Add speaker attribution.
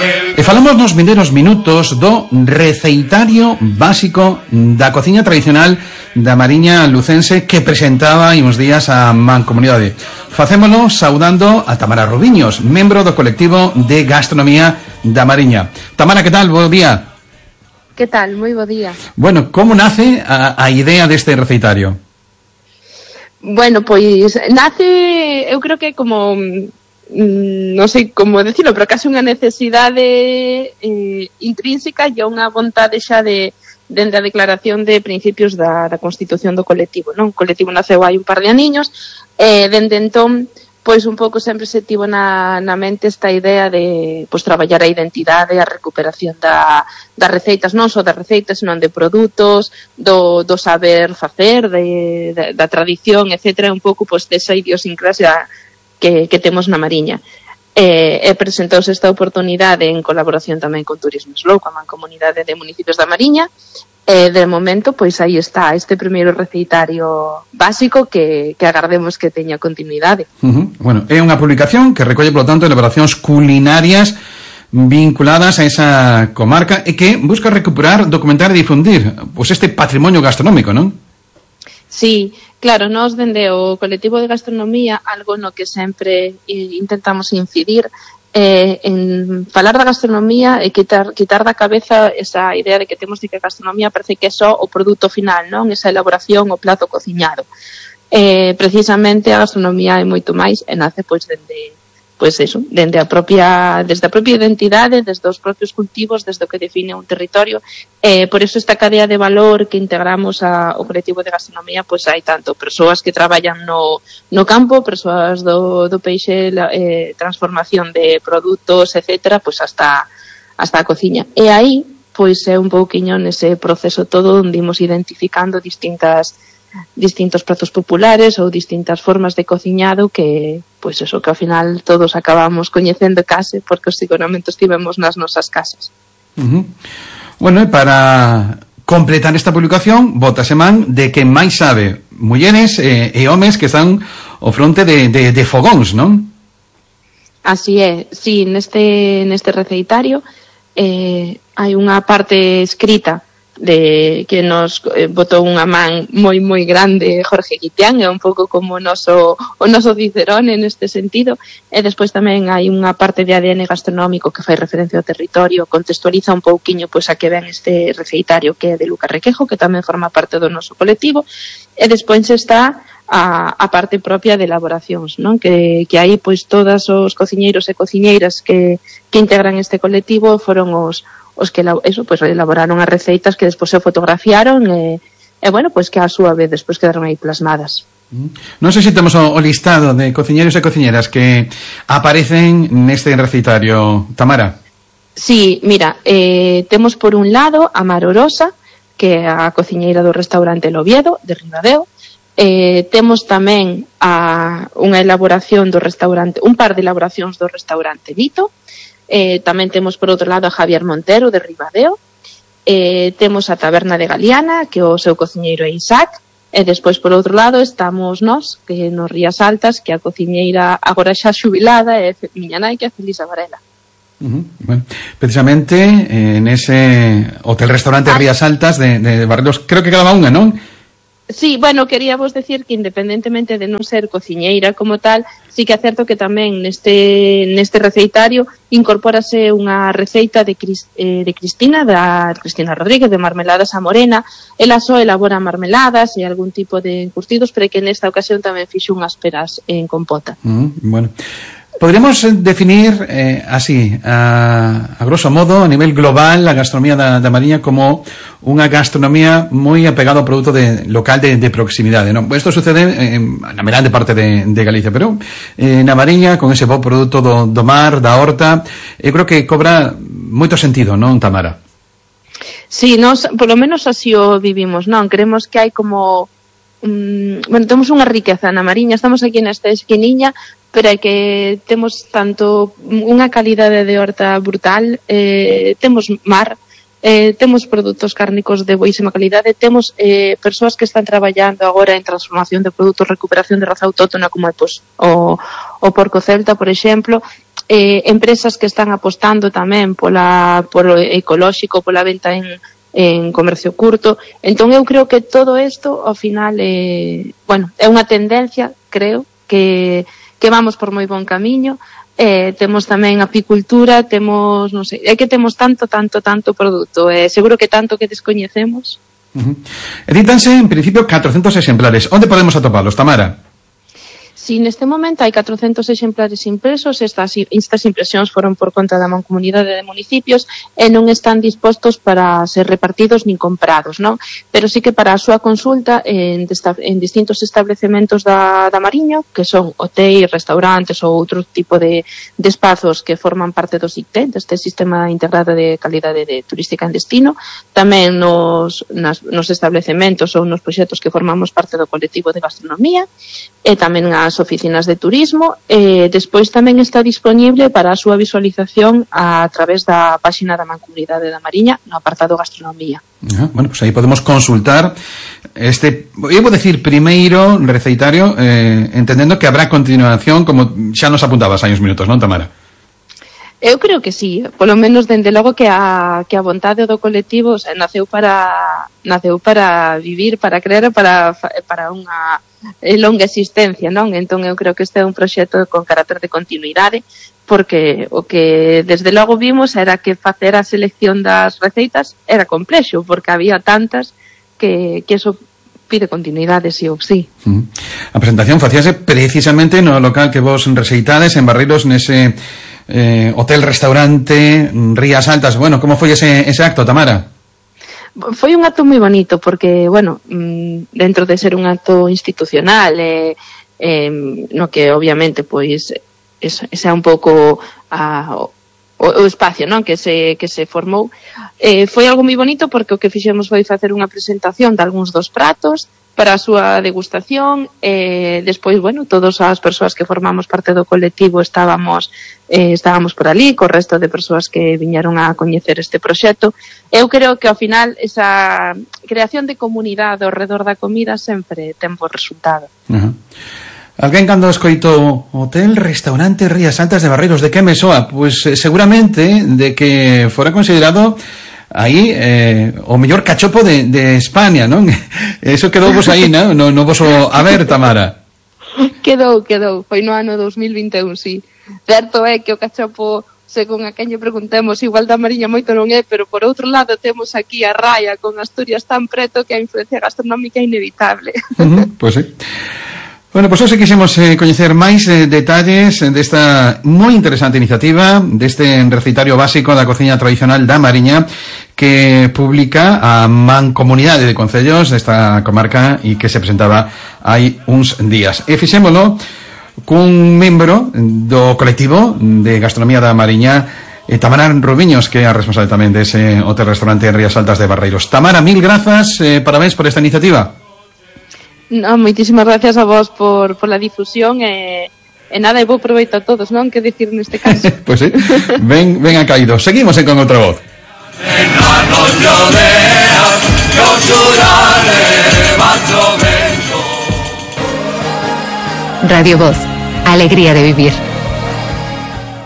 Speaker 1: E falamos nos vindeiros minutos do receitario básico da cociña tradicional da Mariña lucense que presentaba hai uns días a Mancomunidade. Facémolo saudando a Tamara Rubiños, membro do colectivo de gastronomía da Mariña. Tamara, que tal? Bo día.
Speaker 2: Que tal? Moi bo día.
Speaker 1: Bueno, como nace a idea deste receitario?
Speaker 2: Bueno, pois nace, eu creo que como non sei como decirlo, pero case unha necesidade intrínseca e unha vontade xa dende a declaración de principios da constitución do colectivo, non? O colectivo naceu hai un par de aniños e dende entón pois un pouco sempre se tivo na mente esta idea de pois traballar a identidade, a recuperación das receitas, non só das receitas, senón de produtos, do saber facer, da tradición, etcétera, un pouco pois desa idiosincrasia que temos na Mariña. E presentouse esta oportunidade en colaboración tamén con Turismo Slow, coa Mancomunidade de Municipios da Mariña, e de momento, pois aí está este primeiro receitario básico que agardemos que teña continuidade.
Speaker 1: Bueno, é unha publicación que recolle, polo tanto, elaboracións culinarias vinculadas a esa comarca e que busca recuperar, documentar e difundir pois este patrimonio gastronómico, non?
Speaker 2: Sí, claro, nós dende o colectivo de gastronomía algo no que sempre intentamos incidir en falar da gastronomía e quitar da cabeza esa idea de que temos de que a gastronomía parece que é só o produto final, non? Esa elaboración, o plato cociñado. Precisamente a gastronomía é moito máis e nace pois desde a propia identidade, desde os propios cultivos, desde o que define un territorio. Por eso esta cadea de valor que integramos ao colectivo de gastronomía, pois hai tanto persoas que traballan no campo, persoas do peixe, transformación de produtos, etcétera, pois hasta a cociña. E aí, pois é un pouquiño nese proceso todo onde imos identificando distintos pratos populares ou distintas formas de cociñado que, pois eso, que ao final todos acabamos coñecendo case porque os seguramente estivemos nas nosas casas.
Speaker 1: Bueno, e para completar esta publicación, bótase man de que máis sabe mulleres e homes que están ao fronte de fogóns, non?
Speaker 2: Así é, sí, neste receitario hai unha parte escrita de que nos botou unha man moi grande Jorge Guitián, é un pouco como o noso Cicerone neste sentido, e despois tamén hai unha parte de ADN gastronómico que fai referencia ao territorio, contextualiza un pouquiño pois a que ven este receitario que é de Lucas Requejo, que tamén forma parte do noso colectivo, e despois está a parte propia de elaboracións, non? Que aí pois todos os cociñeiros e cociñeiras que integran este colectivo foron os que elaboraron as receitas que despois se fotografiaron e bueno, pois que a súa vez despois quedaron aí plasmadas.
Speaker 1: Non sei se temos o listado de cociñeiros e cociñeras que aparecen neste receitario, Tamara.
Speaker 2: Sí, mira, temos por un lado a Mar Orosa, que é a cociñeira do restaurante El Oviedo, de Ribadeo. Temos tamén unha elaboración do restaurante, un par de elaboracións do restaurante Vito. Tamén temos por outro lado a Javier Montero de Ribadeo, temos a Taberna de Galiana, que o seu cociñeiro é Isaac, e despois por outro lado estamos nós, que nos Rías Altas, que a cociñeira agora xa xubilada é miña nai, que é Felisa Varela.
Speaker 1: Bueno, precisamente nese hotel-restaurante Rías Altas de Barrelos, creo que quedaba unha, non?
Speaker 2: Sí, bueno, quería vos decir que independentemente de non ser cociñeira como tal, sí que é certo que tamén neste receitario incorpórase unha receita de Cristina Rodríguez, de Marmeladas a Morena. Ela só elabora marmeladas e algún tipo de encurtidos, pero que nesta ocasión tamén fixo unhas peras en compota.
Speaker 1: Bueno, podríamos definir así, a grosso modo, a nivel global, a gastronomía da Mariña como unha gastronomía moi apegada ao produto local de proximidade, non? Isto sucede na grande parte de Galicia, pero na Mariña, con ese bo produto do mar, da horta, eu creo que cobra moito sentido, non, Tamara?
Speaker 2: Sí, nos, polo menos así o vivimos, non? Creemos que hai como bueno, temos unha riqueza na Mariña, estamos aquí nesta esquiniña, pero é que temos tanto unha calidade de horta brutal, temos mar, temos produtos cárnicos de boísima calidade, temos persoas que están traballando agora en transformación de produtos, recuperación de raza autóctona, como é pois, o porco celta, por exemplo, empresas que están apostando tamén polo ecolóxico, pola venta en comercio curto. Entón eu creo que todo isto ao final é unha tendencia, creo que vamos por moi bon camiño. Temos tamén apicultura, temos, non sei, é que temos tanto produto, seguro que tanto que descoñecemos.
Speaker 1: Edítanse en principio 400 exemplares. Onde podemos atopalos, Tamara?
Speaker 2: Si neste momento hai 400 exemplares impresos, estas impresións foron por conta da Mancomunidade de Municipios e non están dispostos para ser repartidos nin comprados, non? Pero sí que para a súa consulta en distintos establecementos da Mariña, que son hotéis, restaurantes ou outro tipo de espazos que forman parte do SICTE, deste Sistema Integrado de Calidade Turística en Destino, tamén nos establecementos ou nos proxectos que formamos parte do colectivo de gastronomía, e tamén as oficinas de turismo. Despois tamén está disponible para a súa visualización a través da páxina da Mancomunidade da Mariña no apartado gastronomía.
Speaker 1: Bueno, pues aí podemos consultar este, vou decir, primeiro receitario, entendendo que habrá continuación, como xa nos apuntabas hai uns minutos, non, Tamara?
Speaker 2: Eu creo que sí, polo menos dende logo que a vontade do colectivo naceu para vivir, para crear, para unha longa existencia, non? Entón eu creo que este é un proxecto con carácter de continuidade, porque o que desde logo vimos era que facer a selección das receitas era complexo, porque había tantas que eso pide continuidade, sí ou sí.
Speaker 1: A presentación facíase precisamente no local que vos receitades en Barreiros, nese hotel-restaurante Rías Altas. Bueno, como foi ese acto, Tamara?
Speaker 2: Foi un acto moi bonito porque, dentro de ser un acto institucional, no que obviamente pois ese é un pouco o espacio, non, que se formou, foi algo moi bonito porque o que fixemos foi facer unha presentación de algúns dos pratos para a súa degustación. Despois, todas as persoas que formamos parte do colectivo estábamos por ali, co resto de persoas que viñeron a coñecer este proxecto. Eu creo que ao final esa creación de comunidade ao redor da comida sempre ten bo resultado.
Speaker 1: Alguén cando escoitou Hotel Restaurante Rías Altas de Barreiros, de que me soa? Pois seguramente de que fora considerado aí o mellor cachopo de España, non? Eso quedou vos aí, non? No vos a ver, Tamara.
Speaker 2: Quedou, foi no ano 2021, sí. Certo é que o cachopo, según a quen lle preguntemos, igual da Mariña moito non é, pero por outro lado temos aquí a Raia con Asturias tan preto que a influencia gastronómica é inevitable.
Speaker 1: Pois sí. Bueno, pois hoxe quixemos coñecer máis detalles desta moi interesante iniciativa, deste recitario básico da cociña tradicional da Mariña, que publica a Mancomunidade de Concellos desta comarca e que se presentaba hai uns días. E fixémolo cun membro do colectivo de gastronomía da Mariña, Tamara Rubiños, que é a responsable tamén dese hotel-restaurante en Rías Altas de Barreiros. Tamara, mil grazas, parabéns por esta iniciativa.
Speaker 2: No, moitísimas gracias a vos por la difusión e nada, e vou proveito a todos, non? Que dicir neste caso.
Speaker 1: Pois sí, ben a caído. Seguimos con outra voz.
Speaker 3: Radio Voz, alegría de vivir.